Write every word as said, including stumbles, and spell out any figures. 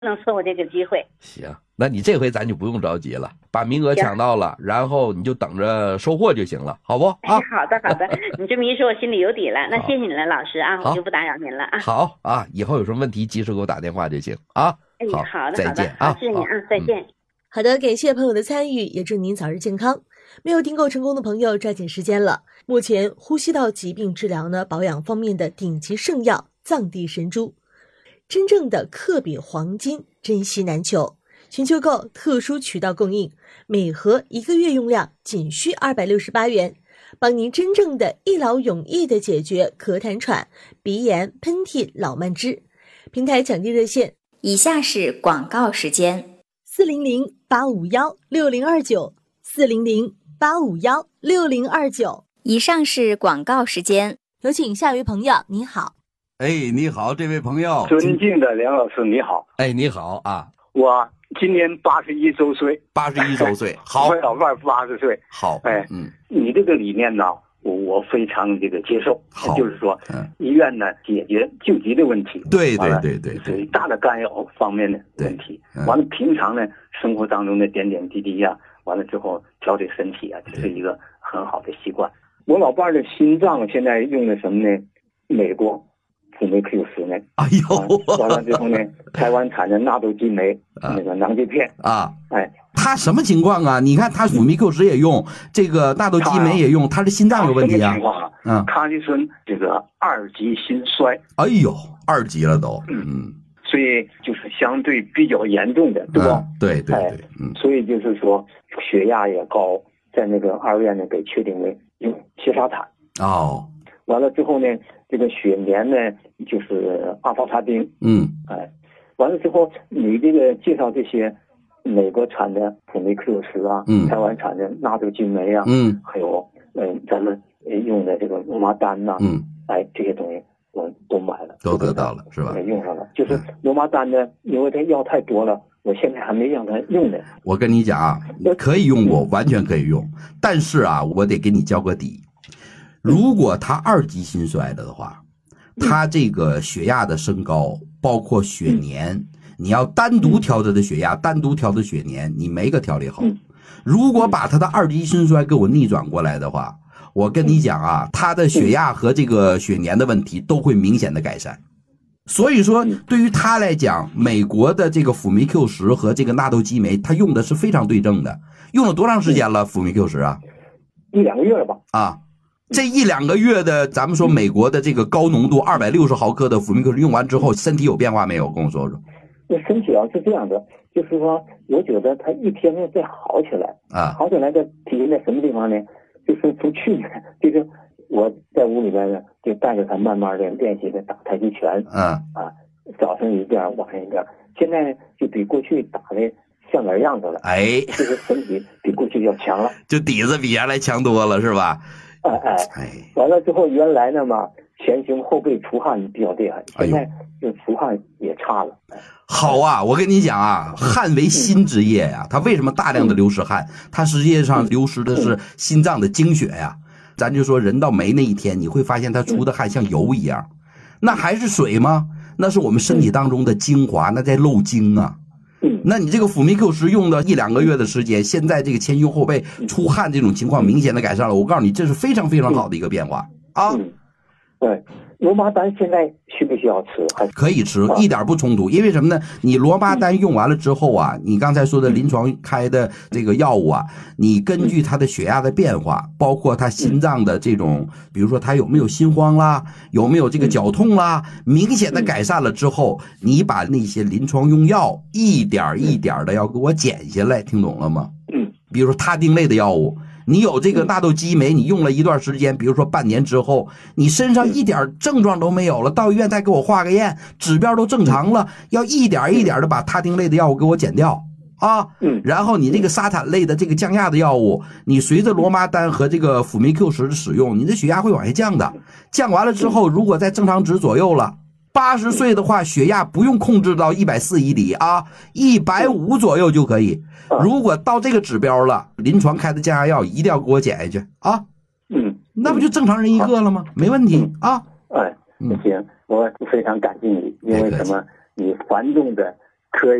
能错过这个机会。 行，那你这回咱就不用着急了，把名额抢到了，然后你就等着收货就行了，好不？啊， 好的好的，你这么一说，我心里有底了。那谢谢你了，老师啊，我就不打扰您了啊。 好啊，以后有什么问题及时给我打电话就行啊。 哎， 好， 好的， 再见啊， 谢谢你啊，再见。 好的，感谢朋友的参与，也祝您早日健康。没有订购成功的朋友，抓紧时间了。目前呼吸道疾病治疗呢，保养方面的顶级圣药，藏地神珠，真正的克比黄金，珍稀难求。寻求购特殊渠道供应，每盒一个月用量仅需二百六十八元，帮您真正的一劳永逸的解决咳痰喘、鼻炎、喷嚏、老慢支。平台抢订热线： 以下是广告时间。 四零零八五幺六零二九，四零零八五幺六零二九。 以上是广告时间， 有请下一位朋友，你好。 哎，你好，这位朋友。 尊敬的梁老师，你好。 哎，你好啊。 我今年八十一周岁。 八十一周岁，好。 我老伴儿八十岁。 好。 哎， 嗯， 你这个理念呢，我我非常这个接受。 好， 就是说， 嗯， 医院呢解决救急的问题。 对对对对， 属于大的干扰方面的问题。完了，平常呢，生活当中的点点滴滴呀、啊，完了之后调理身体啊，这是一个很好的习惯。我老伴儿的心脏现在用的什么呢？美国辅酶 Q 十呢？ 哎呦， 完了之后呢，台湾产的纳豆激酶、啊、那个囊剂片啊， 哎， 他什么情况啊？你看他辅酶 Q 十也用，这个纳豆激酶也用，他的心脏有问题啊？ 什么情况啊？嗯，卡吉孙这个二级心衰。 哎呦，二级了都， 嗯。嗯，所以就是相对比较严重的，对吧？ 嗯、对对对， 哎、嗯，所以就是说血压也高，在那个二院呢给确定为用缬沙坦。 哦， 完了之后呢，这个血粘呢就是阿法他丁。 嗯， 哎，完了之后你这个介绍这些美国产的辅酶 Q 十啊， 嗯， 台湾产的纳豆激酶啊， 嗯， 还有嗯、呃、咱们用的这个罗马丹呐、啊， 嗯， 哎这些东西。我都买了， 都得到了，是吧？ 用上了，就是罗马丹呢，因为它药太多了，我现在还没让它用呢。 我跟你讲啊，可以用过，完全可以用，但是啊，我得给你交个底。如果他二级心衰了的话，他这个血压的升高，包括血粘，你要单独调他的血压，单独调的血粘，你没个调理好。如果把他的二级心衰给我逆转过来的话，我跟你讲啊，他的血压和这个血粘的问题都会明显的改善。所以说对于他来讲，美国的这个辅酶 Q 十和这个纳豆激酶他用的是非常对症的。用了多长时间了辅酶 Q 十啊？ 一两个月了吧。 啊，这一两个月的咱们说美国的这个高浓度二百六十毫克的辅酶 Q 十用完之后，身体有变化没有？跟我说说。 那身体啊是这样的，就是说我觉得他一天天在好起来啊， 好起来的体现在什么地方呢？就是从去年，就是我在屋里边呢，就带着他慢慢的练习的打太极拳， 嗯啊，早上一遍，晚上一遍，现在就比过去打的像点样子了， 哎， 就是身体比过去要强了， 就底子比原来强多了，是吧？ 哎哎哎，完了之后，原来呢嘛，前胸后背出汗比较厉害，现在就出汗也差了。 好啊，我跟你讲啊，汗为心之液呀，它为什么大量的流失汗？它实际上流失的是心脏的精血呀。咱就说人到没那一天，你会发现它出的汗像油一样，那还是水吗？那是我们身体当中的精华，那在漏精啊。那你这个辅酶 Q 十用了一两个月的时间，现在这个前胸后背出汗这种情况明显的改善了，我告诉你，这是非常非常好的一个变化啊。 对，罗马丹现在需不需要吃？还可以吃，一点不冲突。因为什么呢？你罗马丹用完了之后啊，你刚才说的临床开的这个药物啊，你根据他的血压的变化，包括他心脏的这种，比如说他有没有心慌啦，有没有这个绞痛啦，明显的改善了之后，你把那些临床用药一点一点的要给我减下来，听懂了吗？ 嗯， 比如说他汀类的药物。你有这个纳豆激酶，你用了一段时间，比如说半年之后，你身上一点症状都没有了，到医院再给我化个验，指标都正常了，要一点一点的把他汀类的药物给我减掉啊。然后你这个沙坦类的这个降压的药物，你随着罗马丹和这个辅酶 Q 十的使用，你的血压会往下降的。降完了之后，如果在正常值左右了，八十岁的话，血压不用控制到一百四以里啊，一百五左右就可以。如果到这个指标了，临床开的降压药一定要给我减下去啊。 嗯， 那不就正常人一个了吗？没问题啊。 哎，行，我非常感谢你，因为什么？你繁重的可以。